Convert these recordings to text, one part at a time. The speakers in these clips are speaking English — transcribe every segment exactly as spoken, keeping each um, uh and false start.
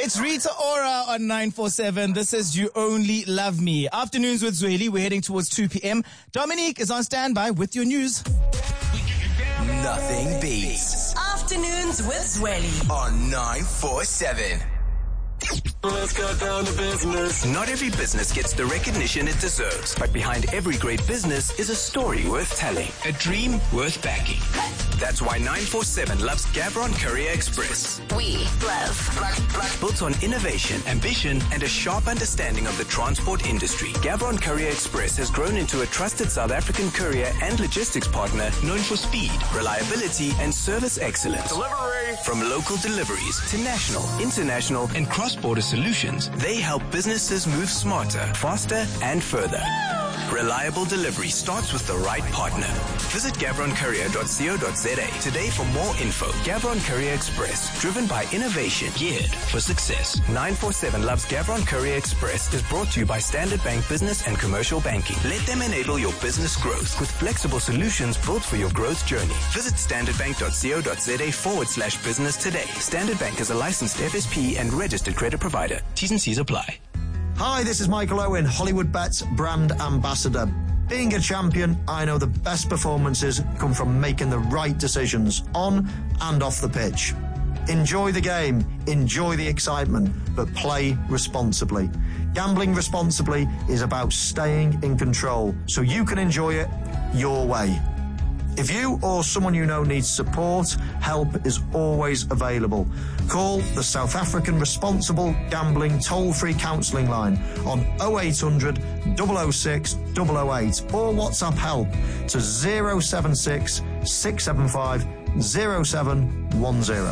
It's Rita Ora on nine four seven. This is You Only Love Me. Afternoons with Zweli. We're heading towards two p.m. Dominique is on standby with your news. Nothing beats Afternoons with Zweli on nine four seven. Let's get down to business. Not every business gets the recognition it deserves, but behind every great business is a story worth telling, a dream worth backing. That's why nine four seven loves Gavron Courier Express. We love Black, black, built on innovation, ambition, and a sharp understanding of the transport industry. Gavron Courier Express has grown into a trusted South African courier and logistics partner known for speed, reliability, and service excellence. Delivery. From local deliveries to national, international, and cross-border solutions, they help businesses move smarter, faster, and further. Reliable delivery starts with the right partner. Visit gavron courier dot co dot za today for more info. Gavron Courier Express, driven by innovation, geared for success. nine four seven Loves Gavron Courier Express is brought to you by Standard Bank Business and Commercial Banking. Let them enable your business growth with flexible solutions built for your growth journey. Visit standard bank dot co dot za forward slash business today. Standard Bank is a licensed F S P and registered credit provider. T's and C's apply. Hi, this is Michael Owen, Hollywood Bets brand ambassador. Being a champion, I know the best performances come from making the right decisions on and off the pitch. Enjoy the game, enjoy the excitement, but play responsibly. Gambling responsibly is about staying in control so you can enjoy it your way. If you or someone you know needs support, help is always available. Call the South African Responsible Gambling Toll-Free Counselling line on oh eight hundred, double oh six, double oh eight or WhatsApp help to zero seven six, six seven five, zero seven one zero.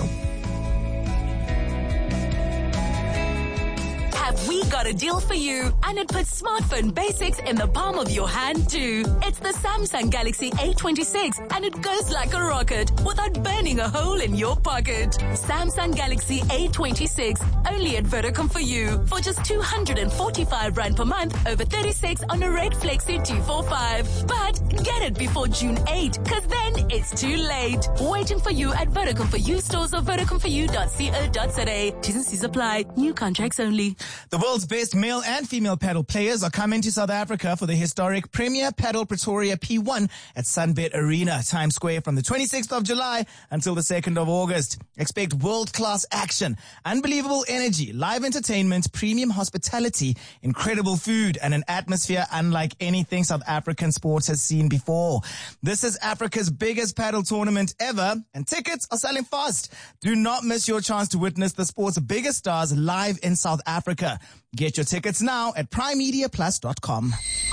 We got a deal for you, and it puts smartphone basics in the palm of your hand too. It's the Samsung Galaxy A twenty-six, and it goes like a rocket without burning a hole in your pocket. Samsung Galaxy A twenty-six, only at Vodacom for you for just two hundred forty-five rand per month over thirty-six on a Red Flexi two forty-five. But get it before June eighth, cause then it's too late. Waiting for you at Vodacom for you stores or vodacom for you dot co dot za. T's and C's apply. New contracts only. The world's best male and female paddle players are coming to South Africa for the historic Premier Paddle Pretoria P one at Sunbet Arena, Times Square, from the twenty-sixth of July until the second of August. Expect world-class action, unbelievable energy, live entertainment, premium hospitality, incredible food, and an atmosphere unlike anything South African sports has seen before. This is Africa's biggest paddle tournament ever, and tickets are selling fast. Do not miss your chance to witness the sport's biggest stars live in South Africa. Get your tickets now at prime media plus dot com.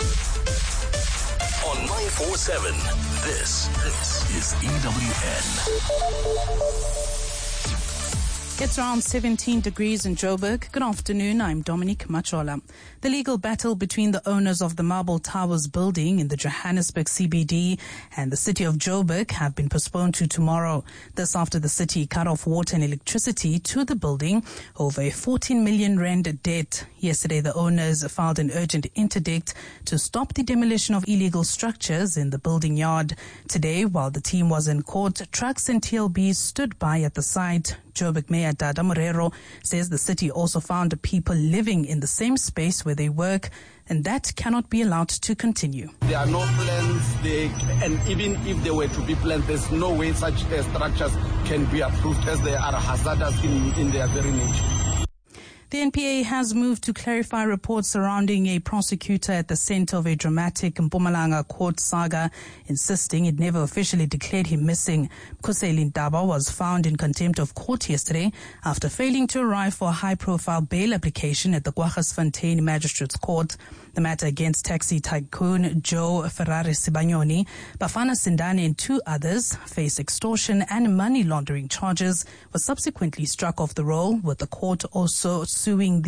On nine four seven, this, this is E W N. It's around seventeen degrees in Joburg. Good afternoon, I'm Dominique Machola. The legal battle between the owners of the Marble Towers building in the Johannesburg C B D and the city of Joburg have been postponed to tomorrow. This after the city cut off water and electricity to the building over a fourteen million rand debt. Yesterday, the owners filed an urgent interdict to stop the demolition of illegal structures in the building yard. Today, while the team was in court, trucks and T L Bs stood by at the site. Joburg Mayor Dada Morero says the city also found people living in the same space where they work, and that cannot be allowed to continue. There are no plans, they, and even if there were to be plans, there's no way such uh, structures can be approved as they are hazardous in, in their very nature. The N P A has moved to clarify reports surrounding a prosecutor at the center of a dramatic Mpumalanga court saga, insisting it never officially declared him missing. Kuseli Ndaba was found in contempt of court yesterday after failing to arrive for a high-profile bail application at the Kwaggasfontein Magistrates Court. The matter against taxi tycoon Joe Ferrari Sibanyoni, Bafana Sindane and two others face extortion and money laundering charges, was subsequently struck off the roll, with the court also suing the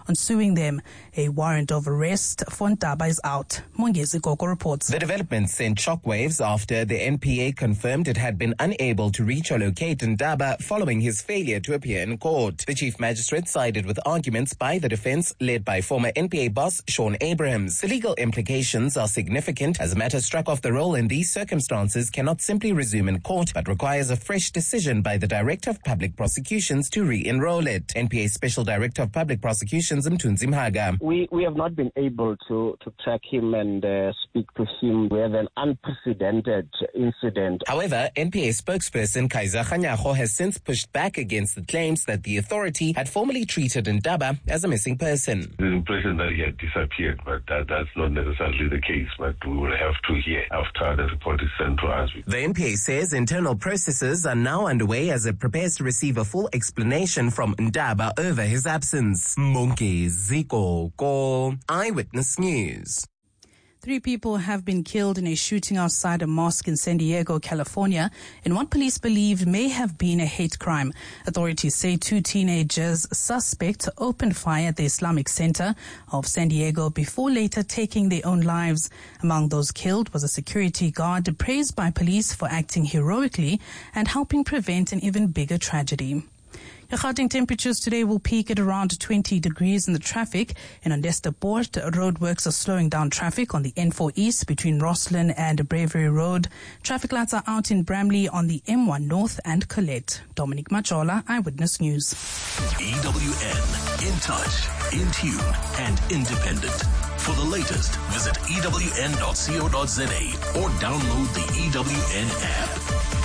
on suing them. A warrant of arrest for Ndaba is out. Mongezi Gogo reports. The developments sent shockwaves after the N P A confirmed it had been unable to reach or locate Ndaba following his failure to appear in court. The chief magistrate sided with arguments by the defense led by former N P A boss Sean Abrahams. The legal implications are significant as a matter struck off the roll in these circumstances cannot simply resume in court but requires a fresh decision by the Director of Public Prosecutions to re-enroll it. N P A Special Director of Public Prosecutions Mthunzi Mhaga. We we have not been able to, to track him and uh, speak to him. We have an unprecedented incident. However, N P A spokesperson Kaiser Kganyago has since pushed back against the claims that the authority had formally treated Ndaba as a missing person. The impression that he had disappeared, but that, that's not necessarily the case. But we will have to hear after the report is sent to us. The N P A says internal processes are now underway as it prepares to receive a full explanation from Ndaba over his absence. Mongezi Gogo, Eyewitness News. Three people have been killed in a shooting outside a mosque in San Diego, California, in what police believe may have been a hate crime. Authorities say two teenagers suspect opened fire at the Islamic Center of San Diego before later taking their own lives. Among those killed was a security guard praised by police for acting heroically and helping prevent an even bigger tragedy. The Gauteng temperatures today will peak at around twenty degrees in the traffic. In Onderstepoort, roadworks are slowing down traffic on the N four East between Rosslyn and Bravery Road. Traffic lights are out in Bramley on the M one North and Colette. Dominic Machola, Eyewitness News. E W N, in touch, in tune, and independent. For the latest, visit E W N dot co dot za or download the E W N app.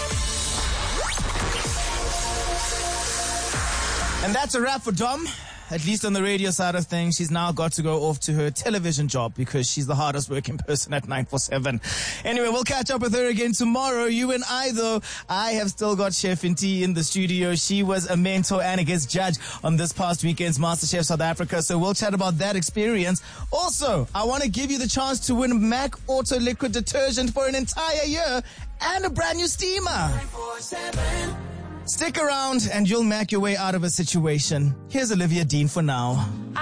And that's a wrap for Dom. At least on the radio side of things, she's now got to go off to her television job because she's the hardest working person at nine four seven. Anyway, we'll catch up with her again tomorrow. You and I, though, I have still got Chef Nti in the studio. She was a mentor and a guest judge on this past weekend's MasterChef South Africa, so we'll chat about that experience. Also, I want to give you the chance to win MAC Auto Liquid Detergent for an entire year and a brand new steamer. nine four seven. Stick around and you'll Mac your way out of a situation. Here's Olivia Dean for now.